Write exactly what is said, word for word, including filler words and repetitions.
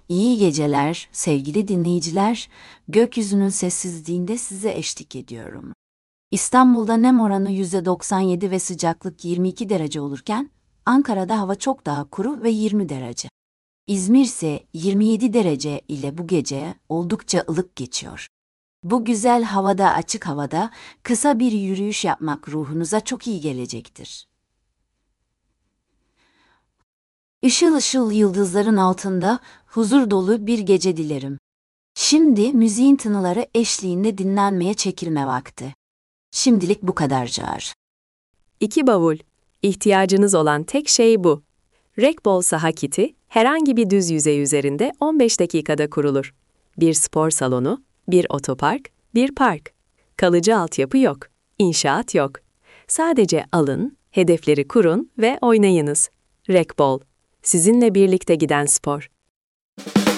İyi geceler sevgili dinleyiciler. Gökyüzünün sessizliğinde size eşlik ediyorum. İstanbul'da nem oranı yüzde doksan yedi ve sıcaklık yirmi iki derece olurken, Ankara'da hava çok daha kuru ve yirmi derece. İzmir ise yirmi yedi derece ile bu gece oldukça ılık geçiyor. Bu güzel havada, açık havada kısa bir yürüyüş yapmak ruhunuza çok iyi gelecektir. Işıl ışıl yıldızların altında huzur dolu bir gece dilerim. Şimdi müziğin tınıları eşliğinde dinlenmeye çekilme vakti. Şimdilik bu kadarcık. İki bavul. İhtiyacınız olan tek şey bu. Rekbol saha kiti, herhangi bir düz yüzey üzerinde on beş dakikada kurulur. Bir spor salonu, bir otopark, bir park. Kalıcı altyapı yok, inşaat yok. Sadece alın, hedefleri kurun ve oynayınız. Rekbol, sizinle birlikte giden spor.